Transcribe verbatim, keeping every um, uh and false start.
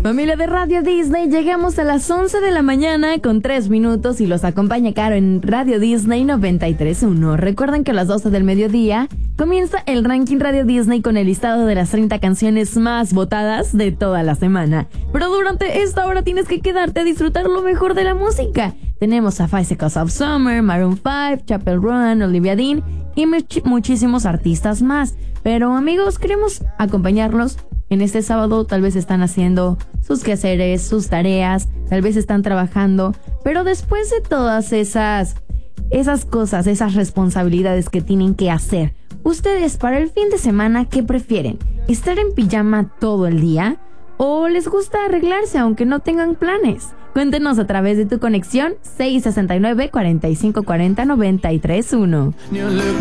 Familia de Radio Disney, llegamos a las once de la mañana con tres minutos y los acompaña Caro en Radio Disney noventa y tres punto uno. Recuerden que a las doce del mediodía comienza el ranking Radio Disney con el listado de las treinta canciones más votadas de toda la semana. Pero durante esta hora tienes que quedarte a disfrutar lo mejor de la música. Tenemos a Five Seconds of Summer, Maroon five, Chapel Run, Olivia Dean y much- muchísimos artistas más. Pero amigos, queremos acompañarlos en este sábado. Tal vez están haciendo sus quehaceres, sus tareas, tal vez están trabajando, pero después de todas esas, esas cosas, esas responsabilidades que tienen que hacer, ustedes para el fin de semana, ¿qué prefieren? ¿Estar en pijama todo el día? ¿O les gusta arreglarse aunque no tengan planes? Cuéntenos a través de tu conexión seis sesenta y nueve, cuarenta y cinco cuarenta, noventa y tres punto uno.